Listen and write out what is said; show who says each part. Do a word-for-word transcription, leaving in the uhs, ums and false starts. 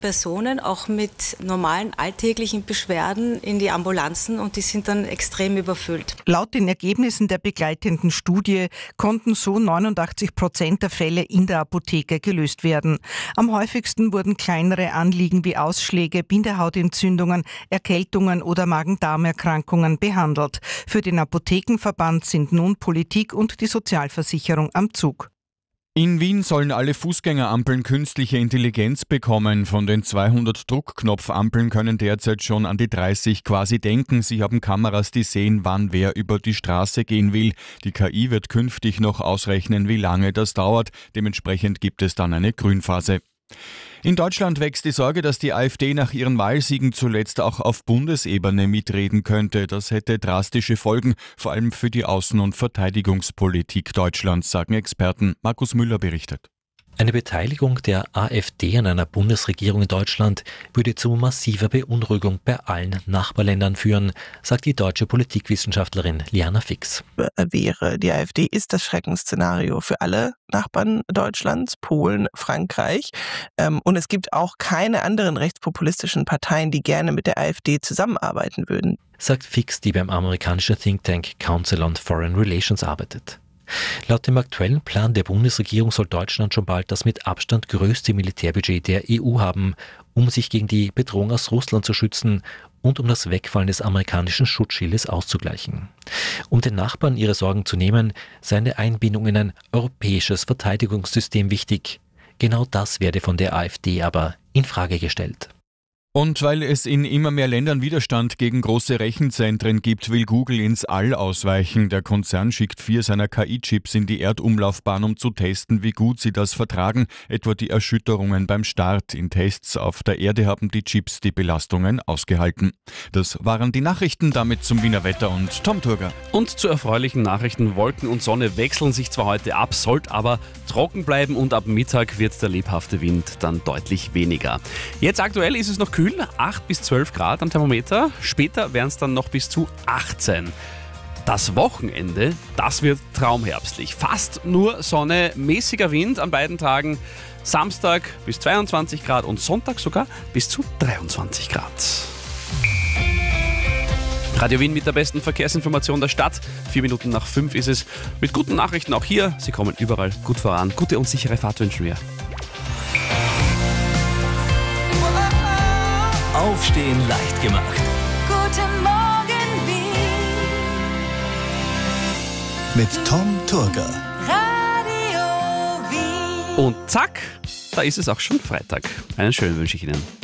Speaker 1: Personen auch mit normalen alltäglichen Beschwerden in die Ambulanzen und die sind dann extrem überfüllt.
Speaker 2: Laut den Ergebnissen der begleitenden Studie konnten so neunundachtzig Prozent der Fälle in der Apotheke gelöst werden. Am häufigsten wurden kleinere Anliegen wie Ausschläge, Bindehautentzündungen, Erkältungen oder Magen-Darm-Erkrankungen behandelt. Für den Apothekenverband sind nun Politik und die Sozialversicherung am Zug.
Speaker 3: In Wien sollen alle Fußgängerampeln künstliche Intelligenz bekommen. Von den zweihundert Druckknopfampeln können derzeit schon an die dreißig quasi denken. Sie haben Kameras, die sehen, wann wer über die Straße gehen will. Die K I wird künftig noch ausrechnen, wie lange das dauert. Dementsprechend gibt es dann eine Grünphase. In Deutschland wächst die Sorge, dass die AfD nach ihren Wahlsiegen zuletzt auch auf Bundesebene mitreden könnte. Das hätte drastische Folgen, vor allem für die Außen- und Verteidigungspolitik Deutschlands, sagen Experten. Markus Müller berichtet.
Speaker 4: Eine Beteiligung der AfD an einer Bundesregierung in Deutschland würde zu massiver Beunruhigung bei allen Nachbarländern führen, sagt die deutsche Politikwissenschaftlerin Liana Fix.
Speaker 5: Wäre die AfD ist das Schreckensszenario für alle Nachbarn Deutschlands, Polen, Frankreich. Und es gibt auch keine anderen rechtspopulistischen Parteien, die gerne mit der AfD zusammenarbeiten würden,
Speaker 4: sagt Fix, die beim amerikanischen Think Tank Council on Foreign Relations arbeitet. Laut dem aktuellen Plan der Bundesregierung soll Deutschland schon bald das mit Abstand größte Militärbudget der E U haben, um sich gegen die Bedrohung aus Russland zu schützen und um das Wegfallen des amerikanischen Schutzschildes auszugleichen. Um den Nachbarn ihre Sorgen zu nehmen, sei eine Einbindung in ein europäisches Verteidigungssystem wichtig. Genau das werde von der AfD aber in Frage gestellt.
Speaker 3: Und weil es in immer mehr Ländern Widerstand gegen große Rechenzentren gibt, will Google ins All ausweichen. Der Konzern schickt vier seiner K I-Chips in die Erdumlaufbahn, um zu testen, wie gut sie das vertragen, etwa die Erschütterungen beim Start. In Tests auf der Erde haben die Chips die Belastungen ausgehalten. Das waren die Nachrichten, damit zum Wiener Wetter und Tom Turger.
Speaker 6: Und zu erfreulichen Nachrichten: Wolken und Sonne wechseln sich zwar heute ab, sollte aber trocken bleiben und ab Mittag wird der lebhafte Wind dann deutlich weniger. Jetzt aktuell ist es noch kühl. acht bis zwölf Grad am Thermometer, später wären es dann noch bis zu achtzehn. Das Wochenende, das wird traumherbstlich. Fast nur Sonne, mäßiger Wind an beiden Tagen. Samstag bis zweiundzwanzig Grad und Sonntag sogar bis zu dreiundzwanzig Grad. Radio Wien mit der besten Verkehrsinformation der Stadt. Vier Minuten nach fünf ist es. Mit guten Nachrichten auch hier. Sie kommen überall gut voran. Gute und sichere Fahrt wünschen wir.
Speaker 7: Aufstehen leicht gemacht.
Speaker 8: Guten Morgen Wien.
Speaker 7: Mit Tom Turger.
Speaker 8: Radio Wien.
Speaker 6: Und zack, da ist es auch schon Freitag. Einen schönen wünsche ich Ihnen.